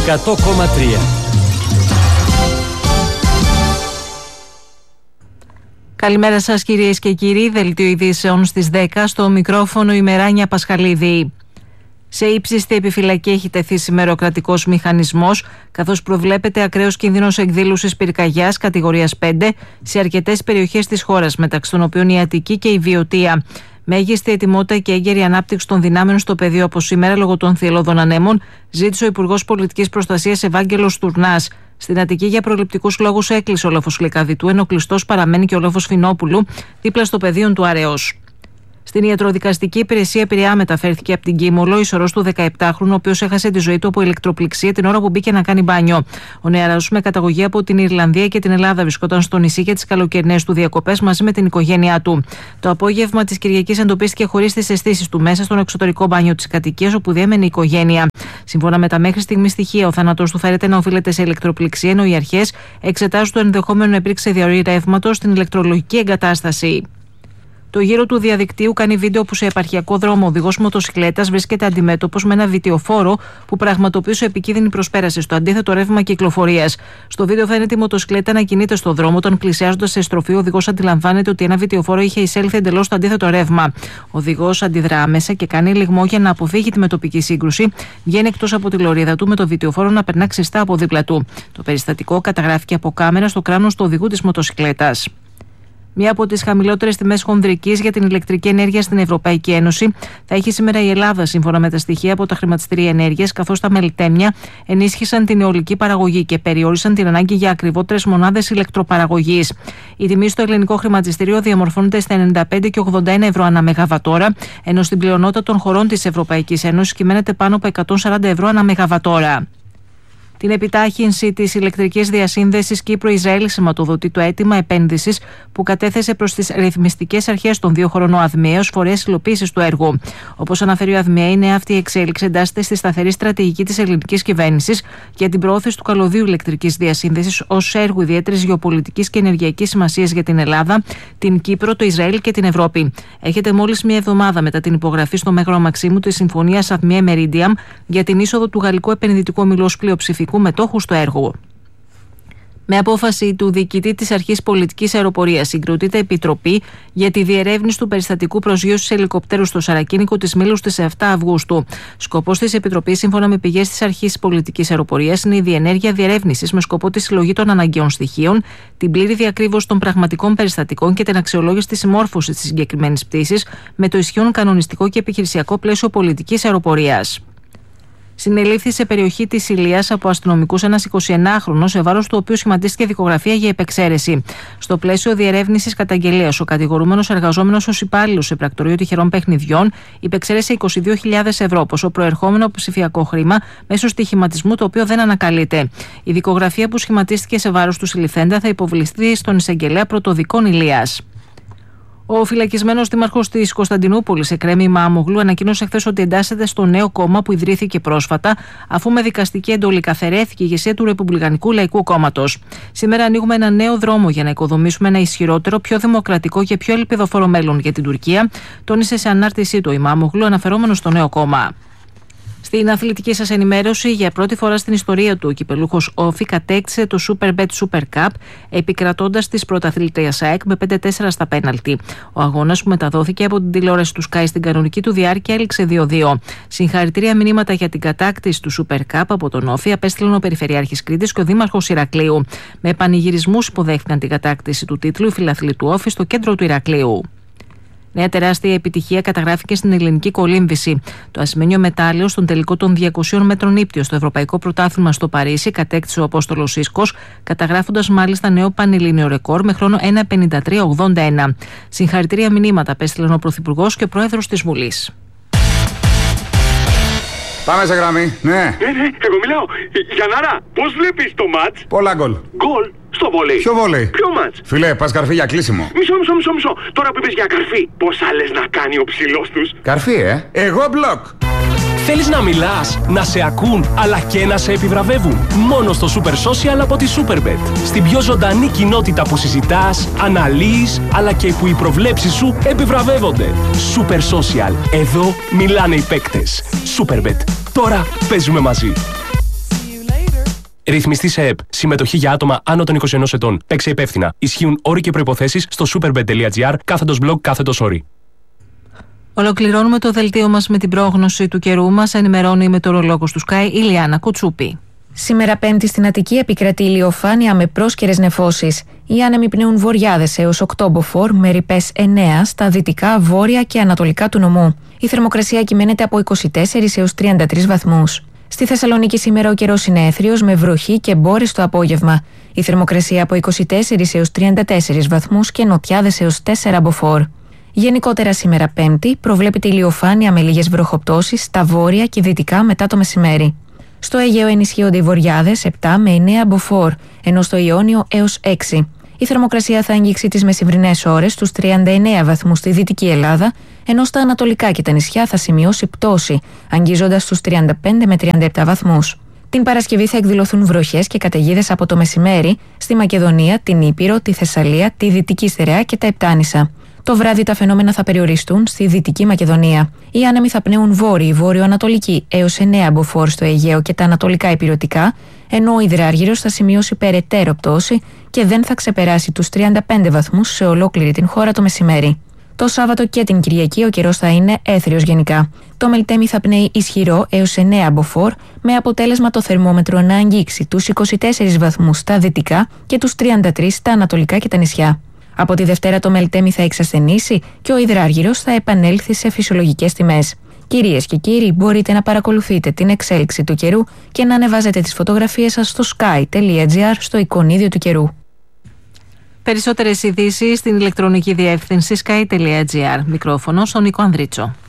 100,3. Καλημέρα σας κυρίες και κύριοι, δελτίο ειδήσεων στις 10, στο μικρόφωνο η Μεράνια Πασχαλίδη. Σε ύψιστη επιφυλακή έχει τεθεί σήμερα ο κρατικός μηχανισμός, καθώς προβλέπεται ακραίος κίνδυνος εκδήλωσης πυρκαγιάς κατηγορίας 5 σε αρκετές περιοχές της χώρας, μεταξύ των οποίων η Αττική και η Βιωτία. Μέγιστη ετοιμότητα και έγκαιρη ανάπτυξη των δυνάμεων στο πεδίο από σήμερα λόγω των θυελλώδων ανέμων, ζήτησε ο Υπουργός Πολιτικής Προστασίας Ευάγγελος Τουρνάς. Στην Αττική για προληπτικούς λόγους έκλεισε ο λόφος Λυκαδητού, ενώ κλειστός παραμένει και ο λόφος Φινόπουλου δίπλα στο πεδίο του Αραιός. Στην ιατροδικαστική υπηρεσία Πειραιά μεταφέρθηκε από την Κίμολο ισορρός του 17χρονου, ο οποίος έχασε τη ζωή του από ηλεκτροπληξία την ώρα που μπήκε να κάνει μπάνιο. Ο νεαρός με καταγωγή από την Ιρλανδία και την Ελλάδα βρισκόταν στο νησί για τις καλοκαιρινές του διακοπές μαζί με την οικογένειά του. Το απόγευμα της Κυριακής εντοπίστηκε χωρίς τις αισθήσεις του μέσα στον εξωτερικό μπάνιο της κατοικίας όπου διέμενε η οικογένεια. Σύμφωνα με τα μέχρι στιγμή στοιχεία, ο θάνατος του φέρεται να οφείλεται σε ηλεκτροπληξία, ενώ οι αρχές εξετάζουν το ενδεχόμενο να υπήρξε διαρροή ρεύματος στην ηλεκτρολογική εγκατάσταση. Το γύρο του διαδικτύου κάνει βίντεο που σε επαρχιακό δρόμο ο οδηγός μοτοσικλέτας βρίσκεται αντιμέτωπος με ένα βιτιοφόρο που πραγματοποιούσε επικίνδυνη προσπέραση στο αντίθετο ρεύμα κυκλοφορίας. Στο βίντεο φαίνεται η μοτοσικλέτα να κινείται στο δρόμο, όταν πλησιάζοντας σε στροφή, ο οδηγός αντιλαμβάνεται ότι ένα βιτιοφόρο είχε εισέλθει εντελώς στο αντίθετο ρεύμα. Ο οδηγός αντιδρά άμεσα και κάνει λιγμό για να αποφύγει τη μετοπική σύγκρουση. Βγαίνει εκτός από τη λωρίδα του με το βιτιοφόρο να περνά ξιστά από δίπλα του. Το περιστατικό καταγράφηκε από κάμερα στο κράνος του οδηγού της μοτοσικλέτας. Μία από τις χαμηλότερες τιμές χονδρικής για την ηλεκτρική ενέργεια στην Ευρωπαϊκή Ένωση θα έχει σήμερα η Ελλάδα, σύμφωνα με τα στοιχεία από τα χρηματιστήρια ενέργειας, καθώς τα μελιτέμια ενίσχυσαν την αιωλική παραγωγή και περιόρισαν την ανάγκη για ακριβότερες μονάδες ηλεκτροπαραγωγής. Η τιμή στο ελληνικό χρηματιστήριο διαμορφώνεται στα 95 και 81 ευρώ ανά μεγαβατόρα, ενώ στην πλειονότητα των χωρών της Ευρωπαϊκής Ένωσης κυμαίνεται πάνω από 140 ευρώ ανά μεγαβατόρα. Την επιτάχυνση της ηλεκτρικής διασύνδεσης Κύπρο-Ισραήλ σηματοδοτεί το αίτημα επένδυσης που κατέθεσε προς τις ρυθμιστικές αρχές των δύο χωρών ο ΑΔΜΕ ως φορέας υλοποίησης του έργου. Όπως αναφέρει ο ΑΔΜΕ, η νέα αυτή εξέλιξη εντάσσεται στη σταθερή στρατηγική της ελληνικής κυβέρνησης για την προώθηση του καλωδίου ηλεκτρικής διασύνδεσης ως έργου ιδιαίτερης γεωπολιτικής και ενεργειακής σημασίας για την Ελλάδα, την Κύπρο, το Ισραήλ και την Ευρώπη. Έχετε μόλις μία εβδομάδα μετά την υπογραφή στο Μέγαρο Μαξίμου της συμφωνίας ΑΔΜΕ Meridiam για την είσοδο του γαλλικού επενδυτικού ομίλου ως πλειοψηφικού μετόχου στο έργο. Με απόφαση του διοικητή της Αρχής Πολιτικής Αεροπορίας συγκροτείται επιτροπή για τη διερεύνηση του περιστατικού προσγείωσης ελικοπτέρου στο Σαρακίνικο της Μήλους στις 7 Αυγούστου. Σκοπός της επιτροπής, σύμφωνα με πηγές της Αρχής Πολιτικής Αεροπορίας, είναι η διενέργεια διερεύνησης με σκοπό τη συλλογή των αναγκαίων στοιχείων, την πλήρη διακρύβωση των πραγματικών περιστατικών και την αξιολόγηση της συμμόρφωσης της συγκεκριμένης πτήσης με το ισχύον κανονιστικό και επιχειρησιακό πλαίσιο πολιτικής αεροπορίας. Συνελήφθη σε περιοχή της Ηλίας από αστυνομικούς ένας 21χρονος, σε βάρος του οποίου σχηματίστηκε δικογραφία για υπεξαίρεση. Στο πλαίσιο διερεύνησης καταγγελίας, ο κατηγορούμενος εργαζόμενος ως υπάλληλος σε πρακτορείο τυχερών παιχνιδιών υπεξαίρεσε 22.000 ευρώ, ποσό προερχόμενο από ψηφιακό χρήμα μέσω στοιχηματισμού, το οποίο δεν ανακαλείται. Η δικογραφία που σχηματίστηκε σε βάρος του συλληφθέντα θα υποβληθεί στον εισαγγελέα Πρωτοδικών Ηλίας. Ο φυλακισμένος δήμαρχος της Κωνσταντινούπολης, Εκρέμη Μαμογλού, ανακοίνωσε χθες ότι εντάσσεται στο νέο κόμμα που ιδρύθηκε πρόσφατα, αφού με δικαστική εντολή καθαιρέθηκε η ηγεσία του Ρεπουμπλικανικού Λαϊκού Κόμματος. Σήμερα ανοίγουμε ένα νέο δρόμο για να οικοδομήσουμε ένα ισχυρότερο, πιο δημοκρατικό και πιο ελπιδοφόρο μέλλον για την Τουρκία, τόνισε σε ανάρτησή του η Μαμογλού, αναφερόμενο στο νέο κόμμα. Στην αθλητική σας ενημέρωση, για πρώτη φορά στην ιστορία του, ο κυπελούχος Όφη κατέκτησε το Superbet Super Cup, επικρατώντας της πρωταθλήτριας ΑΕΚ με 5-4 στα πέναλτι. Ο αγώνας, που μεταδόθηκε από την τηλεόραση του Sky στην κανονική του διάρκεια, έληξε 2-2. Συγχαρητήρια μηνύματα για την κατάκτηση του Super Cup από τον Όφη απέστειλαν ο Περιφερειάρχης Κρήτης και ο Δήμαρχος Ηρακλείου. Με πανηγυρισμούς υποδέχτηκαν την κατάκτηση του τίτλου οι φιλαθλοί του Όφη στο κέντρο του Ηρακλείου. Νέα τεράστια επιτυχία καταγράφηκε στην ελληνική κολύμβηση. Το ασημένιο μετάλλιο στον τελικό των 200 μέτρων ύπτιο στο Ευρωπαϊκό Πρωτάθλημα στο Παρίσι κατέκτησε ο Απόστολος Σίσκος, καταγράφοντας μάλιστα νέο πανελλήνιο ρεκόρ με χρόνο 1:53.81. Συγχαρητήρια μηνύματα απέστειλαν ο Πρωθυπουργός και ο Πρόεδρος της Βουλής. Πάμε σε γραμμή, ναι. Εγώ μιλάω. Γιαννάρα, πώς βλέπεις το μάτς? Πολλά γκολ. Γκολ στο βόλεϊ. Ποιο βόλεϊ? Ποιο μάτς? Φίλε, πας καρφί για κλείσιμο. Μισό. Τώρα που είπες για καρφί, πώς άλλες να κάνει ο ψηλός τους? Καρφί, Εγώ μπλοκ. Θέλεις να μιλάς, να σε ακούν, αλλά και να σε επιβραβεύουν? Μόνο στο Super Social από τη Superbet. Στην πιο ζωντανή κοινότητα που συζητάς, αναλύεις, αλλά και που οι προβλέψεις σου επιβραβεύονται. Super Social. Εδώ μιλάνε οι παίκτες. Superbet. Τώρα παίζουμε μαζί. Ρυθμιστή σε ΕΠ. Συμμετοχή για άτομα άνω των 21 ετών. Παίξε υπεύθυνα. Ισχύουν όροι και προϋποθέσεις στο superbet.gr/blog/όροι. Ολοκληρώνουμε το δελτίο μας με την πρόγνωση του καιρού μας. Ενημερώνει η μετεωρολόγος του Sky, Ηλιάνα Κουτσούπη. Σήμερα Πέμπτη στην Αττική επικρατεί ηλιοφάνεια με πρόσκαιρες νεφώσεις. Οι άνεμοι πνέουν βορειάδες έως 8 μποφόρ με ρηπές 9 στα δυτικά, βόρεια και ανατολικά του νομού. Η θερμοκρασία κυμαίνεται από 24 έως 33 βαθμούς. Στη Θεσσαλονίκη σήμερα ο καιρός είναι έθριος με βροχή και μπόρες το απόγευμα. Η θερμοκρασία από 24 έως 34 βαθμούς και νοτιάδες έως 4 μποφόρ. Γενικότερα σήμερα Πέμπτη προβλέπεται ηλιοφάνεια με λίγες βροχοπτώσεις στα βόρεια και δυτικά μετά το μεσημέρι. Στο Αιγαίο ενισχύονται οι βορειάδες 7 με 9 μποφόρ, ενώ στο Ιόνιο έως 6. Η θερμοκρασία θα αγγίξει τις μεσημβρινές ώρες στους 39 βαθμούς στη Δυτική Ελλάδα, ενώ στα ανατολικά και τα νησιά θα σημειώσει πτώση, αγγίζοντας στους 35 με 37 βαθμούς. Την Παρασκευή θα εκδηλωθούν βροχές και καταιγίδες από το μεσημέρι στη Μακεδονία, την Ήπειρο, τη Θεσσαλία, τη Δυτική Στερεά και τα Επτάνησα. Το βράδυ τα φαινόμενα θα περιοριστούν στη Δυτική Μακεδονία. Οι άνεμοι θα πνέουν βόρειοι, βόρειο-ανατολική έως 9 μποφόρ στο Αιγαίο και τα ανατολικά ηπειρωτικά, ενώ ο υδράργυρος θα σημειώσει περαιτέρω πτώση και δεν θα ξεπεράσει τους 35 βαθμούς σε ολόκληρη την χώρα το μεσημέρι. Το Σάββατο και την Κυριακή ο καιρός θα είναι έθριος γενικά. Το Μελτέμι θα πνέει ισχυρό έως 9 μποφόρ, με αποτέλεσμα το θερμόμετρο να αγγίξει τους 24 βαθμούς στα δυτικά και τους 33 στα ανατολικά και τα νησιά. Από τη Δευτέρα το Μελτέμι θα εξασθενήσει και ο υδράργυρος θα επανέλθει σε φυσιολογικές τιμές. Κυρίες και κύριοι, μπορείτε να παρακολουθείτε την εξέλιξη του καιρού και να ανεβάζετε τις φωτογραφίες σας στο sky.gr στο εικονίδιο του καιρού. Περισσότερες ειδήσεις στην ηλεκτρονική διεύθυνση sky.gr. Μικρόφωνο στον Νίκο Ανδρίτσο.